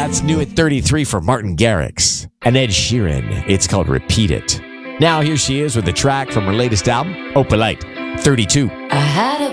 That's new at 33 for Martin Garrix. And Ed Sheeran, it's called Repeat It. Now here she is with a track from her latest album, Opalite, 32. I had a